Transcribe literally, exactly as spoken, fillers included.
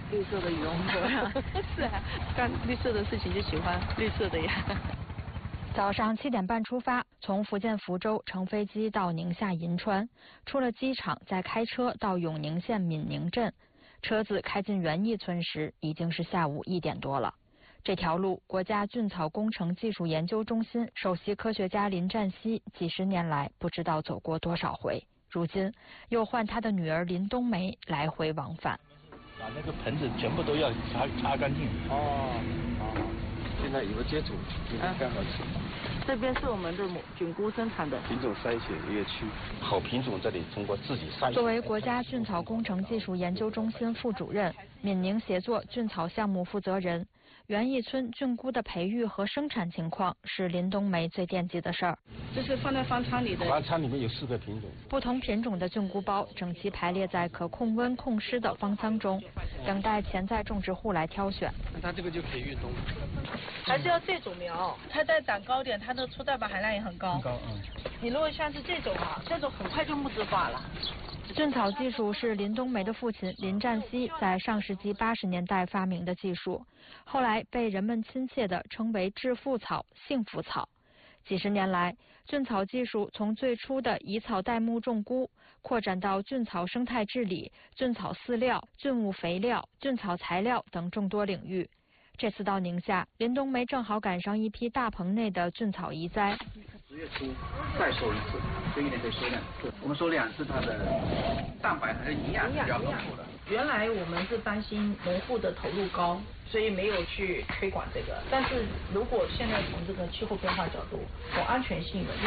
绿色的羽绒服呀，是啊，干绿色的事情就喜欢绿色的呀。 早上七点半出发，从福建福州乘飞机到宁夏银川，出了机场再开车到永宁县闽宁镇。车子开进园艺村时，已经是下午一点多了。这条路，国家菌草工程技术研究中心首席科学家林占西几十年来不知道走过多少回，如今又换他的女儿林冬梅来回往返。 把那个盆子全部都要擦擦干净。 哦，好，现在有个接触，应该刚好吃。 这边是我们的母菌菇生产的品种筛选一个区， 好品种这里通过自己筛选。 作为国家菌草工程技术研究中心副主任、闽宁协作菌草项目负责人，园艺村菌菇的培育和生产情况是林冬梅最惦记的事儿。 这是放在方舱里的。 方舱里面有四个品种， 不同品种的菌菇包整齐排列在可控温控湿的方舱中，等待潜在种植户来挑选。 那它这个就可以运动。 还是要这种苗，它再长高点，它的粗蛋白含量也很高。 很高，嗯。 你如果像是这种啊，这种很快就木质化了。 菌草技术是林冬梅的父亲林占西在上世纪八十年代发明的技术，后来被人们亲切地称为致富草、幸福草。几十年来，菌草技术从最初的以草代木种菇，扩展到菌草生态治理、菌草饲料、菌物肥料、菌草材料等众多领域。这次到宁夏，林冬梅正好赶上一批大棚内的菌草移栽。 十月初再收一次，这一年可以收两次。我们收两次，它的蛋白还是营养是比较丰富的。 原来我们是担心农户的投入高，所以没有去推广这个。但是如果现在从这个气候变化角度，从安全性的。